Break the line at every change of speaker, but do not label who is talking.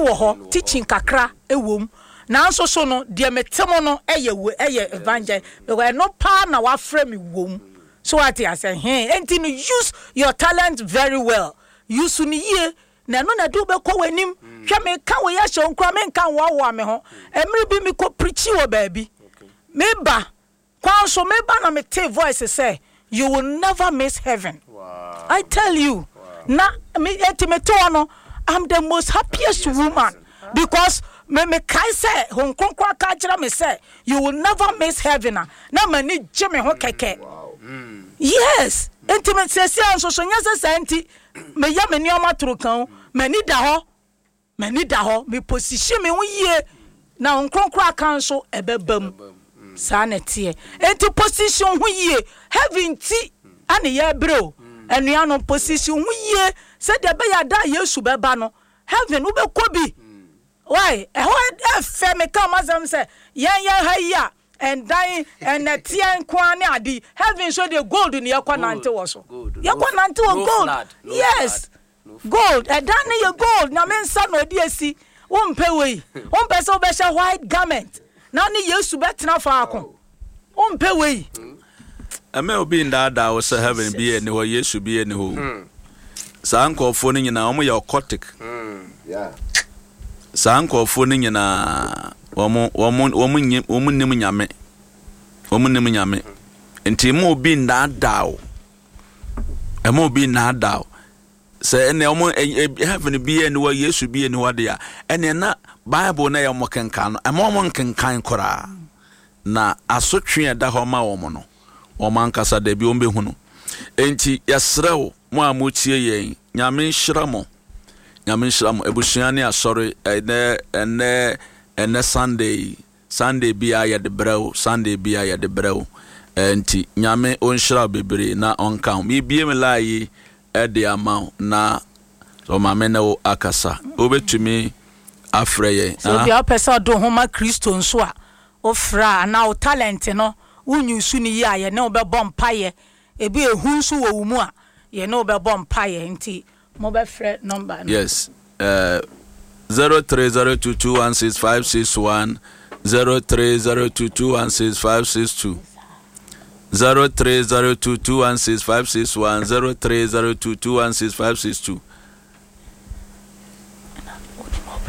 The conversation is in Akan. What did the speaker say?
wo ho teaching kakra ewom nanso so no de metemo no eye evangel because no pa na wa frame wom so what I say enti no use your talent very well use ni ye na no na do be ko wanim hwe me ka wo ya hye nkura me nka wo me ho emre bi me ko preach wo baabi me ba kwa so me ba na me te voice say you will never miss heaven. Wow. I tell you. Wow. Na me etimeto no I'm the most happiest woman because me kai say hon konkra ka kira me say you will never miss heaven na mani je me ho keke. Yes, intimate say so nya say enti me ya me nioma trokan mani da ho me position me ho yie na hon konkra kan so ebebam sanete enti position ho yie heaven ti ane ye bro anuano position ho yie se de be ya da Yesu beba no heaven wo be kobi why fe me come azam say yen haya and dying and tian kwane adi heaven so the gold in your nante was so your nante was gold yes gold and dan your gold na men sa no di asi won pe we won pe so be sha white garment na ni Yesu betena fa akon won pe we
ame obi ndada wo say heaven be any ho Yesu be any ho sankofo ni nyina omo ya occultic yeah sankofo ni nyina womu nim nyame enti mo obi ndada emo obi ndada say ene omo heaven be any ho Yesu be any ho dia ene na Bible na ya mo kenkan no emo mo kenkan kora na asotwe da ho ma wo mo no o man kasa da bi o mbehunu enti yasrew mo amochie yen nyame nhyiramo ebusuane asori ene Sunday bia ya de brew enti nyame onhyira bebre na onkan mi bie me laayi e de amount na so mame na o akasa obetumi afreye
so bia person do homa Kristo nso a ofra na o talent no unyusu ni ya ye na obebọ mpaye ebi ehun nso wo mu a ye na obebọ mpaye nti mo be frɛ number no
yes 0302216561 0302216562 0302216561 0302216562